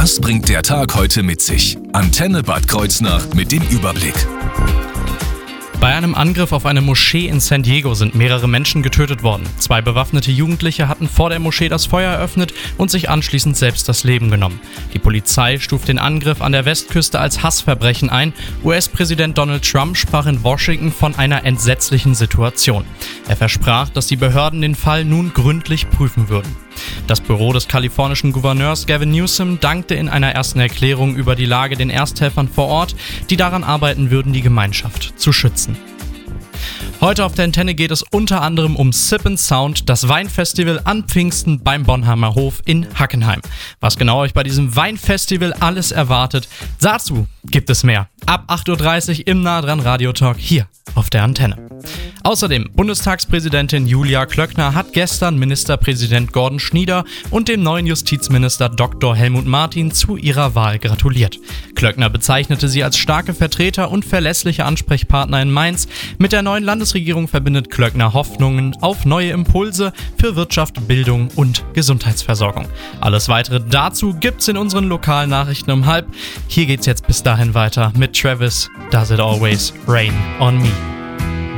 Was bringt der Tag heute mit sich? Antenne Bad Kreuznach mit dem Überblick. Bei einem Angriff auf eine Moschee in San Diego sind mehrere Menschen getötet worden. 2 bewaffnete Jugendliche hatten vor der Moschee das Feuer eröffnet und sich anschließend selbst das Leben genommen. Die Polizei stuft den Angriff an der Westküste als Hassverbrechen ein. US-Präsident Donald Trump sprach in Washington von einer entsetzlichen Situation. Er versprach, dass die Behörden den Fall nun gründlich prüfen würden. Das Büro des kalifornischen Gouverneurs Gavin Newsom dankte in einer ersten Erklärung über die Lage den Ersthelfern vor Ort, die daran arbeiten würden, die Gemeinschaft zu schützen. Heute auf der Antenne geht es unter anderem um Sip & Sound, das Weinfestival an Pfingsten beim Bonheimer Hof in Hackenheim. Was genau euch bei diesem Weinfestival alles erwartet, dazu gibt es mehr. Ab 8.30 Uhr im Nah dran Radiotalk hier auf der Antenne. Außerdem, Bundestagspräsidentin Julia Klöckner hat gestern Ministerpräsident Gordon Schnieder und dem neuen Justizminister Dr. Helmut Martin zu ihrer Wahl gratuliert. Klöckner bezeichnete sie als starke Vertreter und verlässliche Ansprechpartner in Mainz. Mit der neuen Landesregierung verbindet Klöckner Hoffnungen auf neue Impulse für Wirtschaft, Bildung und Gesundheitsversorgung. Alles weitere dazu gibt's in unseren lokalen Nachrichten um 12:30. Hier geht's jetzt bis dahin weiter mit Travis, Does It Always Rain on Me.